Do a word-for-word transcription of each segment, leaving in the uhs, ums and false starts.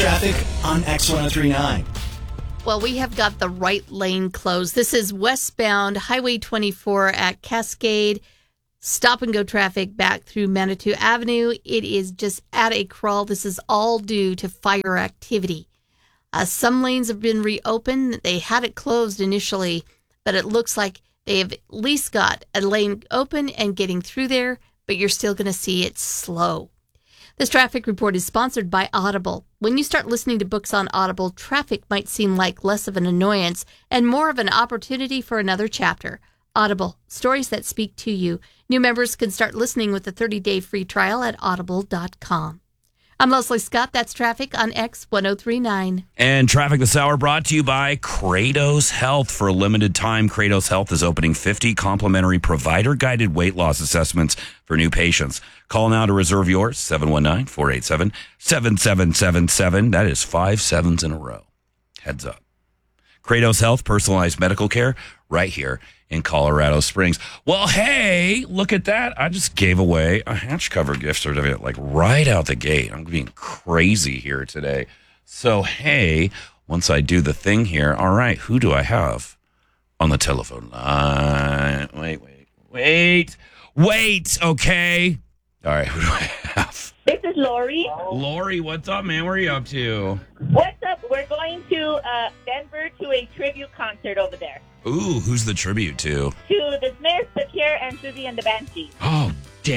Traffic on X ten thirty-nine. Well, we have got the right lane closed. This is westbound Highway twenty-four at Cascade. Stop and go traffic back through Manitou Avenue. It is just at a crawl. This is all due to fire activity. Uh, some lanes have been reopened. They had it closed initially, but it looks like they have at least got a lane open and getting through there, but you're still going to see it slow. This traffic report is sponsored by Audible. When you start listening to books on Audible, traffic might seem like less of an annoyance and more of an opportunity for another chapter. Audible, stories that speak to you. New members can start listening with a thirty-day free trial at audible dot com. I'm Leslie Scott. That's traffic on X ten thirty-nine. And traffic this hour brought to you by Kratos Health. For a limited time, Kratos Health is opening fifty complimentary provider-guided weight loss assessments for new patients. Call now to reserve yours, seven one nine, four eight seven, seven seven seven seven. That is five sevens in a row. Heads up. Kratos Health, personalized medical care right here in Colorado Springs. Well, hey, look at that. I just gave away a hatch cover gift certificate, like right out the gate. I'm being crazy here today. So, hey, once I do the thing here, all right, who do I have on the telephone line? Wait, wait, wait, wait, okay. All right, who do I have? This is Lori. Lori, what's up, man? Where are you up to? What's up? We're going to uh, Denver to a tribute concert over there. Ooh, who's the tribute to? To the Smiths, the Cure, and Susie and the Banshees. Oh,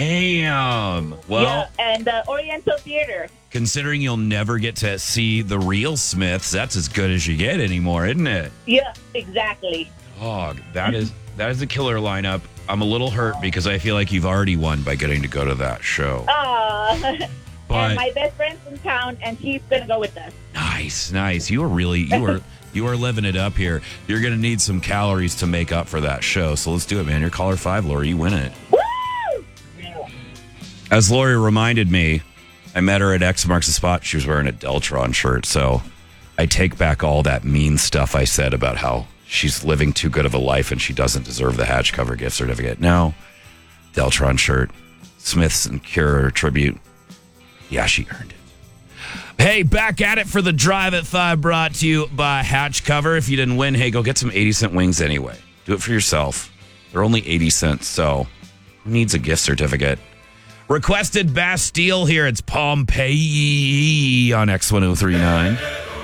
damn. Well, yeah, and the Oriental Theater. Considering you'll never get to see the real Smiths, that's as good as you get anymore, isn't it? Yeah, exactly. Oh, that is that is a killer lineup. I'm a little hurt because I feel like you've already won by getting to go to that show. Uh, But- and my best friend's in town, and she's going to go with us. Nice, nice. You are really you are you are living it up here. You're gonna need some calories to make up for that show. So let's do it, man. You're caller five, Lori. You win it. Woo! As Lori reminded me, I met her at X Marks the Spot. She was wearing a Deltron shirt. So I take back all that mean stuff I said about how she's living too good of a life and she doesn't deserve the hatch cover gift certificate. No, Deltron shirt, Smiths and Cure tribute. Yeah, she earned it. Hey, back at it for the Drive at five, brought to you by Hatch Cover. If you didn't win, hey, go get some eighty cent wings anyway. Do it for yourself. They're only eighty cents, so who needs a gift certificate? Requested Bastille here. It's Pompeii on X ten thirty-nine.